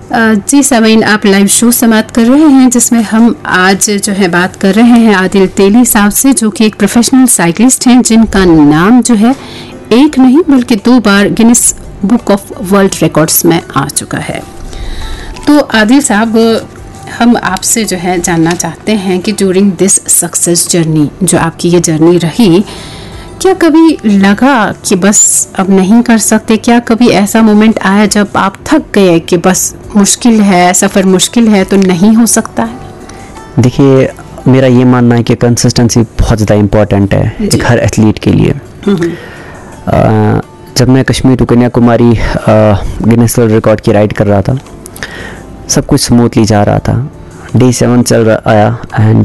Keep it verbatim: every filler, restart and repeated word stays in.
जी सामीन, आप live show समाप्त कर रहे हैं जिसमें हम आज जो है बात कर रहे हैं आदिल तेली साहब से, जो कि एक प्रोफेशनल साइकिलिस्ट हैं जिनका नाम जो है एक नहीं बल्कि दो बार Guinness book of world records में आ चुका है। तो आदिल साहब, हम आपसे जो है जानना चाहते हैं कि ड्यूरिंग दिस सक्सेस जर्नी, जो आपकी ये जर्नी रही, क्या कभी लगा कि बस अब नहीं कर सकते? क्या कभी ऐसा मोमेंट आया जब आप थक गए कि बस मुश्किल है, सफ़र मुश्किल है तो नहीं हो सकता है? देखिए, मेरा ये मानना है कि कंसिस्टेंसी बहुत ज़्यादा इम्पॉर्टेंट है एक हर एथलीट के लिए। आ, जब मैं Kashmir to Kanyakumari Guinness world record की राइड कर रहा था, सब कुछ स्मूथली जा रहा था। डे सेवन चल रहा आया एंड